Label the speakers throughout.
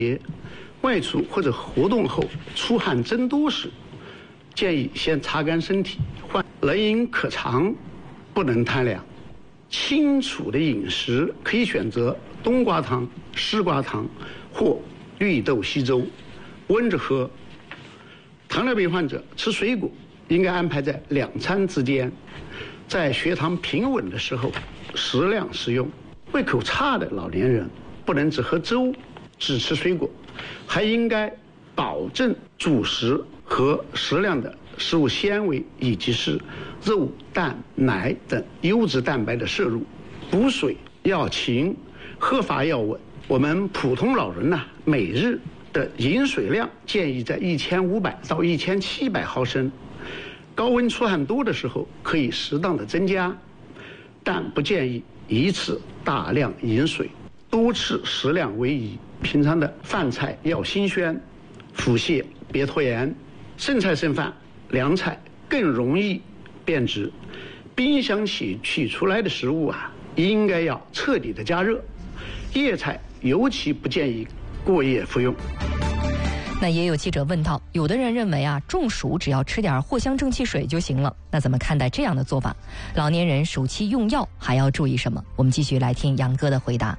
Speaker 1: 外出或者活动后出汗增多时，建议先擦干身体，冷饮可常，不能贪凉。清楚的饮食可以选择冬瓜汤、丝瓜汤或绿豆稀粥，温着喝。糖尿病患者吃水果应该安排在2餐之间，在血糖平稳的时候适量食用。胃口差的老年人不能只喝粥只吃水果，还应该保证主食和适量的食物纤维，以及是肉、蛋、奶等优质蛋白的摄入。补水要勤，喝法要稳。我们普通老人呢，每日的饮水量建议在1500到1700毫升。高温出汗多的时候可以适当的增加，但不建议一次大量饮水，多次适量为宜。平常的饭菜要新鲜，腹泻别拖延。剩菜剩饭凉菜更容易变质，冰箱取出来的食物啊，应该要彻底的加热。叶菜尤其不建议过夜服用。
Speaker 2: 那也有记者问到，有的人认为中暑只要吃点藿香正气水就行了，那怎么看待这样的做法？老年人暑期用药还要注意什么？我们继续来听杨哥的回答。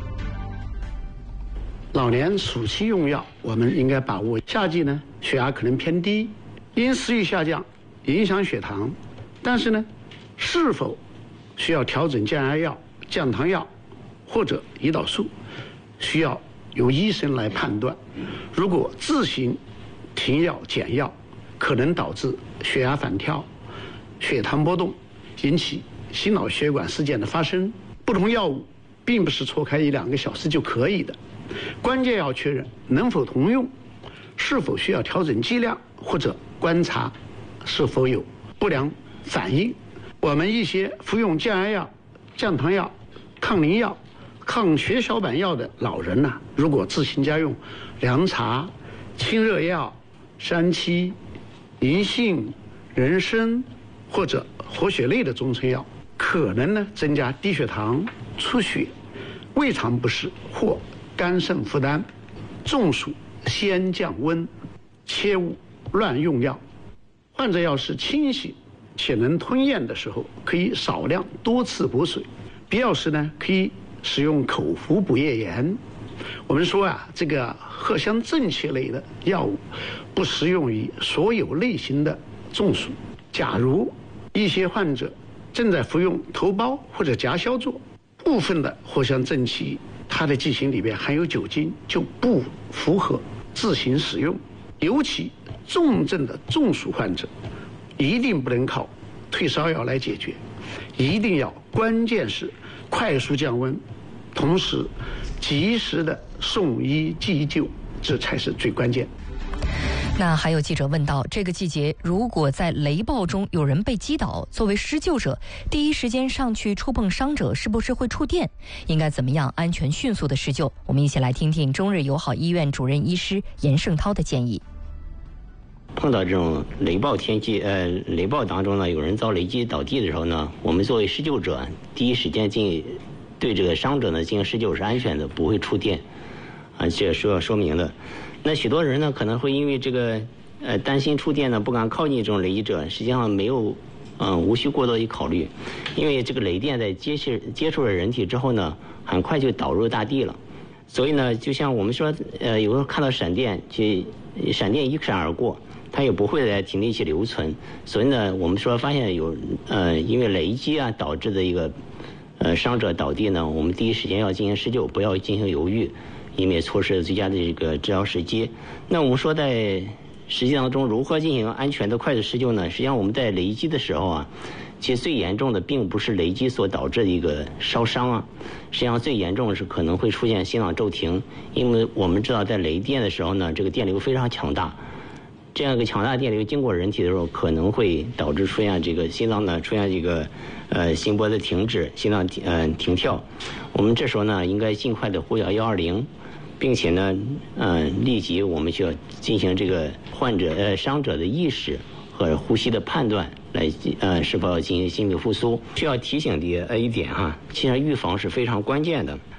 Speaker 1: 老年暑期用药，我们应该把握夏季呢血压可能偏低，因食欲下降影响血糖，但是呢是否需要调整降压药、降糖药或者胰岛素，需要由医生来判断。如果自行停药减药，可能导致血压反跳、血糖波动，引起心脑血管事件的发生。不同药物并不是错开1-2个小时就可以的，关键要确认能否同用，是否需要调整剂量，或者观察是否有不良反应。我们一些服用降压药、降糖药、抗凝药、抗血小板药的老人呢，如果自行家用凉茶、清热药、山七、银杏、人参或者活血类的中成药，可能呢增加低血糖、出血、胃肠不适或肝肾负担。中暑先降温，切勿乱用药。患者要是清醒且能吞咽的时候，可以少量多次补水，必要时呢可以使用口服补液盐。我们说这个藿香正气类的药物不适用于所有类型的中暑。假如一些患者正在服用头孢或者夹硝唑，部分的藿香正气它的剂型里面含有酒精，就不符合自行使用。尤其重症的中暑患者，一定不能靠退烧药来解决，一定要关键是快速降温，同时及时的送医急救，这才是最关键。
Speaker 2: 那还有记者问到，这个季节如果在雷暴中有人被击倒，作为施救者第一时间上去触碰伤者，是不是会触电？应该怎么样安全迅速的施救？我们一起来听听中日友好医院主任医师严胜涛的建议。
Speaker 3: 碰到这种雷暴天气，雷暴当中呢，有人遭雷击倒地的时候呢，我们作为施救者，第一时间对这个伤者呢进行施救是安全的，不会触电，这是要说明的。那许多人呢可能会因为这个担心触电呢，不敢靠近这种雷击者，实际上没有无需过多的考虑，因为这个雷电在接触了人体之后呢，很快就导入大地了。所以呢，就像我们说，有时候看到闪电，闪电一闪而过，它也不会在体内去留存。所以呢，我们说发现有因为雷击导致的一个伤者倒地呢，我们第一时间要进行施救，不要进行犹豫，以免错失最佳的这个治疗时机。那我们说在实际当中如何进行安全的快速施救呢？实际上我们在雷击的时候其实最严重的并不是雷击所导致的一个烧伤实际上最严重的是可能会出现心脏骤停，因为我们知道在雷电的时候呢，这个电流非常强大，这样一个强大的电流经过人体的时候，可能会导致出现这个心脏呢出现这个心搏的停止，心脏停跳。我们这时候呢应该尽快的呼叫120，并且呢立即我们需要进行这个伤者的意识和呼吸的判断，来是否要进行心理复苏。需要提醒的一点其实预防是非常关键的。